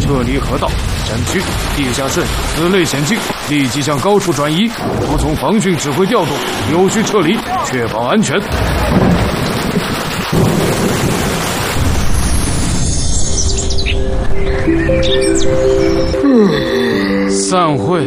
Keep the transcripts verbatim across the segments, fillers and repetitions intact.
撤离河道，战区地下渗，此类险境立即向高处转移，服从防汛指挥调动，有序撤离，确保安全。嗯，散会。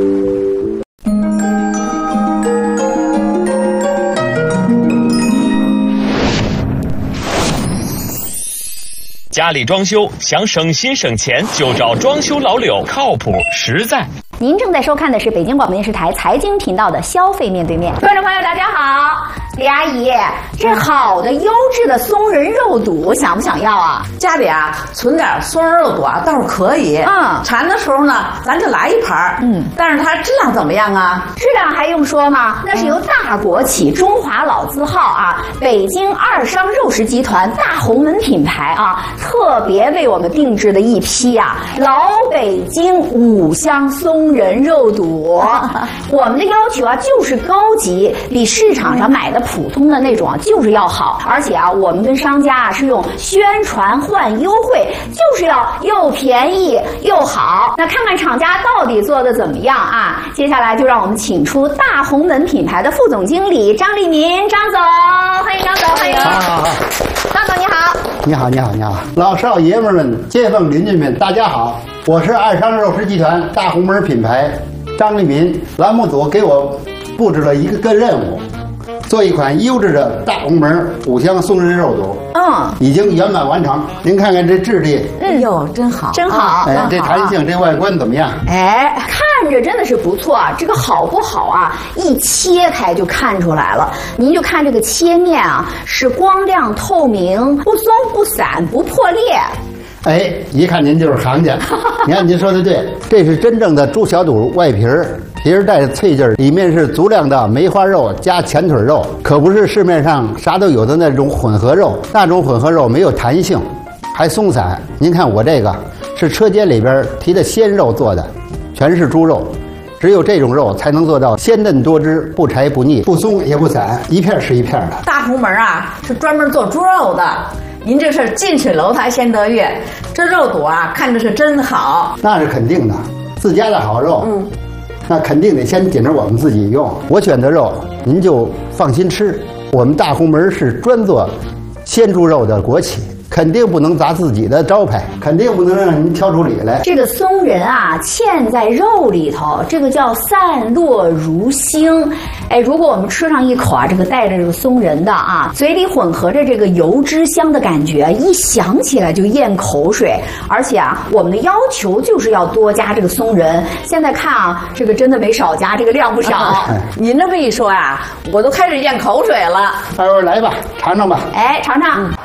家里装修想省心省钱，就找装修老柳，靠谱实在。 您正在收看的是北京广播电视台财经频道的《消费面对面》，观众朋友大家好。李阿姨，这好的优质的松仁肉肚想不想要啊？ 家里啊存点松仁肉肚啊倒是可以，嗯，馋的时候呢咱就来一盘，嗯，但是它质量怎么样啊？ 质量还用说吗？那是由大国企中华老字号啊，北京二商肉食集团大红门品牌啊，特别为我们定制的一批啊老北京五香松仁肉肚。我们的要求啊就是高级，比市场上买的普通的那种啊就是要好，而且啊我们跟商家啊是用宣传换优惠，就是要又便宜又好。那看看厂家到底做的怎么样啊？接下来就让我们请出大红门品牌的副总经理张立民，张总，欢迎张总，欢迎。 好好好， 张总你好。 你好，你好，你好，老少爷们们、街坊邻居们，大家好，我是二商肉食集团大红门品牌张立民。栏目组给我布置了一个个任务，做一款优质的大红门五香松仁肉肚，嗯，已经圆满完成。您看看这质地， 嗯哟，真好， 真好， 哎，这弹性，这外观怎么样？ 哎，看着真的是不错啊。这个好不好啊？一切开就看出来了。您就看这个切面啊，是光亮透明，不松不散，不破裂。 哎，一看您就是行家。你看您说的对，这是真正的猪小肚外皮儿，皮儿带着脆劲儿，里面是足量的梅花肉加前腿肉，可不是市面上啥都有的那种混合肉，那种混合肉没有弹性，还松散。您看我这个是车间里边提的鲜肉做的，全是猪肉，只有这种肉才能做到鲜嫩多汁，不柴不腻，不松也不散，一片是一片的。 大红门啊是专门做猪肉的，您这是近水楼台先得月，这肉肚啊看着是真好。 那是肯定的，自家的好肉，嗯，那肯定得先紧着我们自己用。我选的肉您就放心吃，我们大红门是专做鲜猪肉的国企，肯定不能砸自己的招牌，肯定不能让您挑出理来。 这个松仁啊嵌在肉里头，这个叫散落如星。哎，如果我们吃上一口啊，这个带着这个松仁的啊，嘴里混合着这个油脂香的感觉，一想起来就咽口水。而且啊，我们的要求就是要多加这个松仁。现在看啊，这个真的没少加，这个量不少。 您这么一说呀、啊，我都开始咽口水了。 二位来吧，尝尝吧。 哎，尝尝。